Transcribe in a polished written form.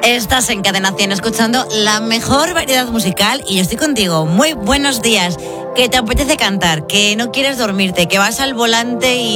Estás en Cadena 100 escuchando la mejor variedad musical y yo estoy contigo. Muy buenos días. Que te apetece cantar, que no quieres dormirte, que vas al volante y